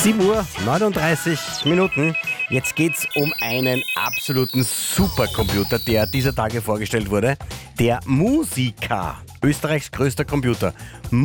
7:39 Uhr. Jetzt geht's um einen absoluten Supercomputer, der dieser Tage vorgestellt wurde. Der Musica, Österreichs größter Computer.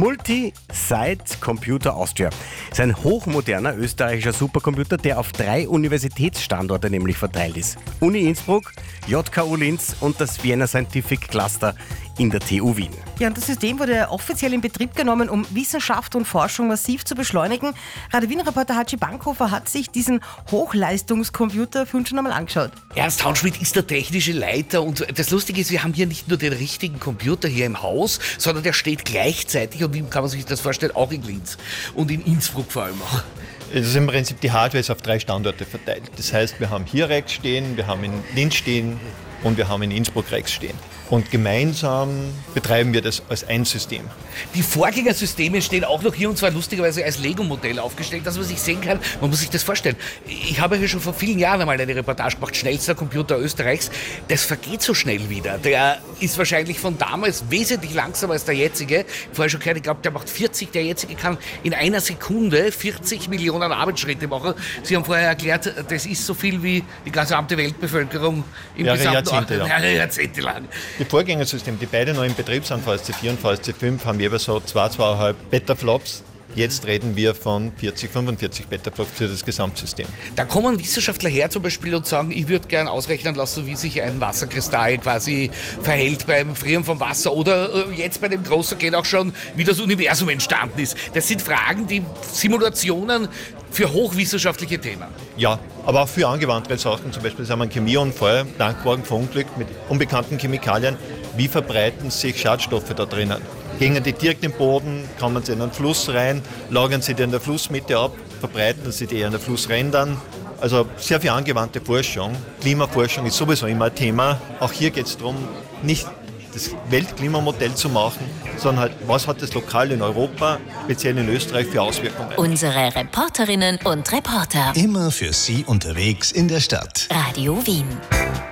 Multi-Site Computer Austria. Das ist ein hochmoderner österreichischer Supercomputer, der auf 3 Universitätsstandorte nämlich verteilt ist. Uni Innsbruck, JKU Linz und das Vienna Scientific Cluster in der TU Wien. Ja, und das System wurde offiziell in Betrieb genommen, um Wissenschaft und Forschung massiv zu beschleunigen. Radio Wien-Reporter Hatschi Bankhofer hat sich diesen Hochleistungscomputer für uns schon einmal angeschaut. Ernst Haunschmidt ist der technische Leiter und das Lustige ist, wir haben hier nicht nur den richtigen Computer hier im Haus, sondern der steht gleichzeitig, und wie kann man sich das vorstellen, auch in Linz und in Innsbruck vor allem auch. Es ist im Prinzip, die Hardware ist auf 3 Standorte verteilt. Das heißt, wir haben hier Racks stehen, wir haben in Linz stehen und wir haben in Innsbruck Racks stehen. Und gemeinsam betreiben wir das als ein System. Die Vorgängersysteme stehen auch noch hier, und zwar lustigerweise als Lego-Modell aufgestellt, dass man sich sehen kann. Man muss sich das vorstellen. Ich habe hier schon vor vielen Jahren einmal eine Reportage gemacht, schnellster Computer Österreichs. Das vergeht so schnell wieder. Der ist wahrscheinlich von damals wesentlich langsamer als der jetzige. Vorher schon gehört, ich glaube, der macht 40, der jetzige kann in einer Sekunde 40 Millionen Arbeitsschritte machen. Sie haben vorher erklärt, das ist so viel wie die gesamte Weltbevölkerung im gesamten Jahrzehnte lang. Die Vorgängersysteme, die beide noch in Betrieb sind, VSC4 und VSC5, haben jeweils so 2,5 Petaflops. Jetzt reden wir von 40, 45 Petaflops für das Gesamtsystem. Da kommen Wissenschaftler her zum Beispiel und sagen, ich würde gern ausrechnen lassen, wie sich ein Wasserkristall quasi verhält beim Frieren vom Wasser. Oder jetzt bei dem Großen geht auch schon, wie das Universum entstanden ist. Das sind Fragen, die Simulationen für hochwissenschaftliche Themen. Ja, aber auch für angewandte Sachen. Zum Beispiel haben wir einen Chemieunfall, Tankwagen verunglückt mit unbekannten Chemikalien. Wie verbreiten sich Schadstoffe da drinnen? Gehen die direkt im Boden, kommen sie in einen Fluss rein, lagern sie die in der Flussmitte ab, verbreiten sie die an den Flussrändern. Also sehr viel angewandte Forschung. Klimaforschung ist sowieso immer ein Thema. Auch hier geht es darum, nicht das Weltklimamodell zu machen, sondern halt, was hat das lokal in Europa, speziell in Österreich, für Auswirkungen. Unsere Reporterinnen und Reporter. Immer für Sie unterwegs in der Stadt. Radio Wien.